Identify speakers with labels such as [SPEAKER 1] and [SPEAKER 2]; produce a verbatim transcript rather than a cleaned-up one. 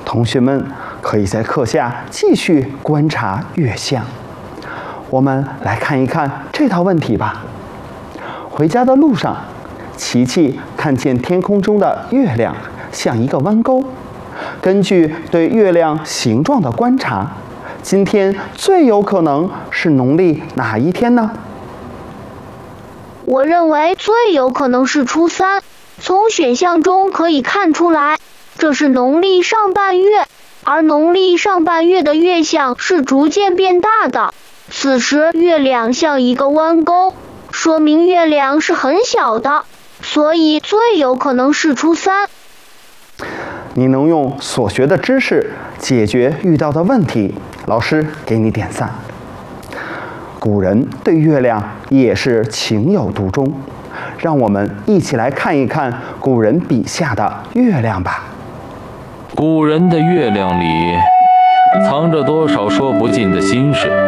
[SPEAKER 1] 同学们可以在课下继续观察月相。我们来看一看这道问题吧。回家的路上，琪琪看见天空中的月亮像一个弯钩。根据对月亮形状的观察，今天最有可能是农历哪一天呢？
[SPEAKER 2] 我认为最有可能是初三。从选项中可以看出来，这是农历上半月，而农历上半月的月相是逐渐变大的。此时月亮像一个弯钩，说明月亮是很小的，所以最有可能是初三。
[SPEAKER 1] 你能用所学的知识解决遇到的问题，老师给你点赞。古人对月亮也是情有独钟，让我们一起来看一看古人笔下的月亮吧。
[SPEAKER 3] 古人的月亮里藏着多少说不尽的心事。